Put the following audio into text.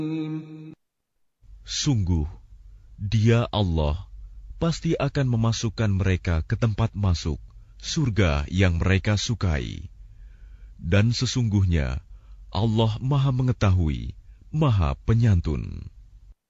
Sungguh, Dia Allah pasti akan memasukkan mereka ke tempat masuk surga yang mereka sukai. Dan sesungguhnya Allah Maha Mengetahui, Maha Penyantun.